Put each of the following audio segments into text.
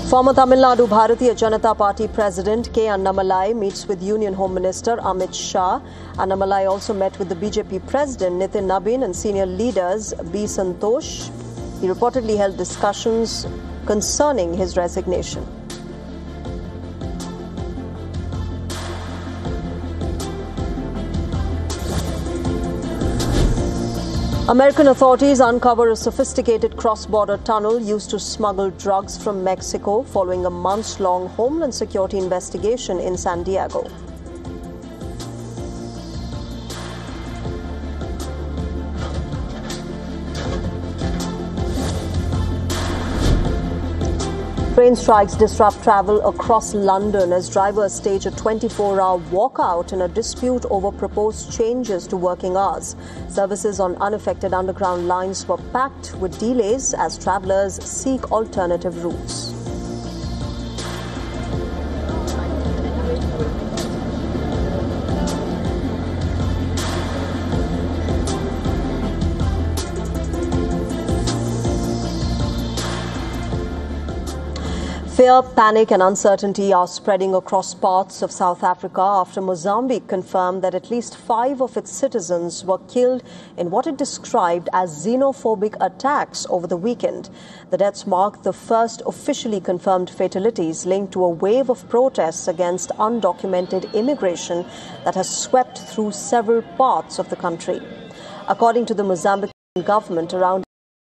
Former Tamil Nadu Bharatiya Janata Party President K. Annamalai meets with Union Home Minister Amit Shah. Annamalai also met with the BJP President Nitin Nabin and senior leaders B. Santosh. He reportedly held discussions concerning his resignation. American authorities uncover a sophisticated cross-border tunnel used to smuggle drugs from Mexico following a months-long Homeland Security investigation in San Diego. Train strikes disrupt travel across London as drivers stage a 24-hour walkout in a dispute over proposed changes to working hours. Services on unaffected underground lines were packed with delays as travellers seek alternative routes. Fear, panic and uncertainty are spreading across parts of South Africa after Mozambique confirmed that at least 5 of its citizens were killed in what it described as xenophobic attacks over the weekend. The deaths mark the first officially confirmed fatalities linked to a wave of protests against undocumented immigration that has swept through several parts of the country. According to the Mozambican government, around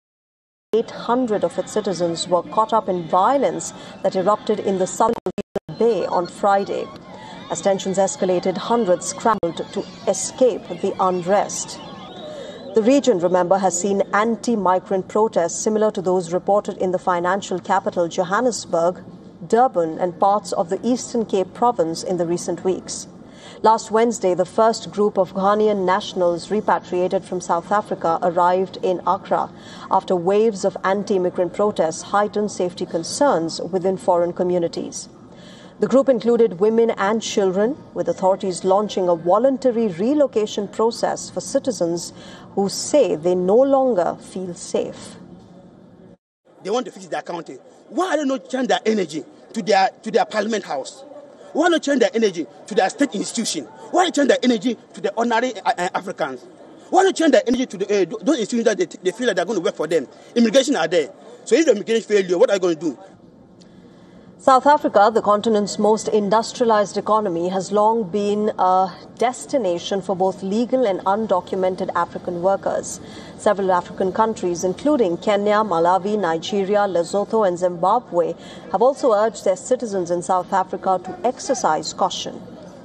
800 of its citizens were caught up in violence that erupted in the southern Bay on Friday. As tensions escalated, hundreds scrambled to escape the unrest. The region, remember, has seen anti-migrant protests similar to those reported in the financial capital Johannesburg, Durban and parts of the Eastern Cape province in the recent weeks. Last Wednesday, the first group of Ghanaian nationals repatriated from South Africa arrived in Accra after waves of anti-immigrant protests heightened safety concerns within foreign communities. The group included women and children, with authorities launching a voluntary relocation process for citizens who say they no longer feel safe. They want to fix their county. Why are they not changing their energy to their parliament house? Why not change their energy to their state institution? Why not change their energy to the ordinary Africans? Why not change their energy to those institutions that they feel that they're going to work for them? Immigration are there. So if the immigration failure, what are you going to do? South Africa, the continent's most industrialized economy, has long been a destination for both legal and undocumented African workers. Several African countries, including Kenya, Malawi, Nigeria, Lesotho and Zimbabwe, have also urged their citizens in South Africa to exercise caution.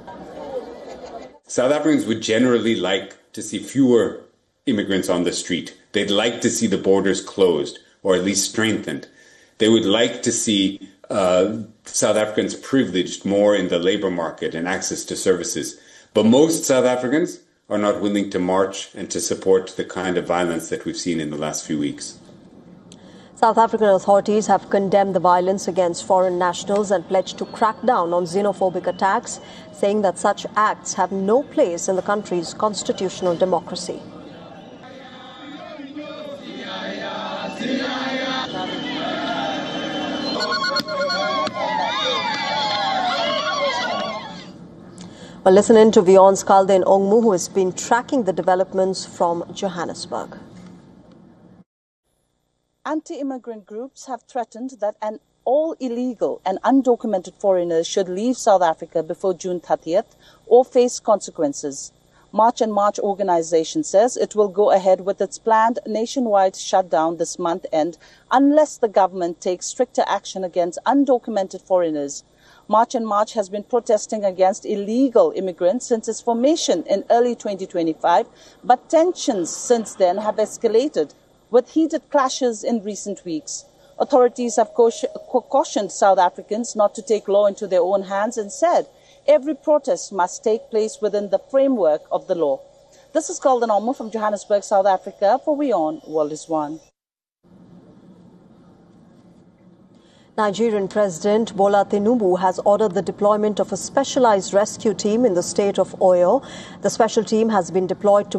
South Africans would generally like to see fewer immigrants on the street. They'd like to see the borders closed, or at least strengthened. They would like to see South Africans privileged more in the labour market and access to services. But most South Africans are not willing to march and to support the kind of violence that we've seen in the last few weeks. South African authorities have condemned the violence against foreign nationals and pledged to crack down on xenophobic attacks, saying that such acts have no place in the country's constitutional democracy. Well, listen in to Vion Skalden Ongmu, who has been tracking the developments from Johannesburg. Anti-immigrant groups have threatened that all illegal and undocumented foreigners should leave South Africa before June 30th or face consequences. March and March organization says it will go ahead with its planned nationwide shutdown this month end unless the government takes stricter action against undocumented foreigners. March and March has been protesting against illegal immigrants since its formation in early 2025, but tensions since then have escalated, with heated clashes in recent weeks. Authorities have cautioned South Africans not to take law into their own hands and said every protest must take place within the framework of the law. This is Skalden Ongmu from Johannesburg, South Africa. For WION, World is One. Nigerian President Bola Tinubu has ordered the deployment of a specialized rescue team in the state of Oyo. The special team has been deployed to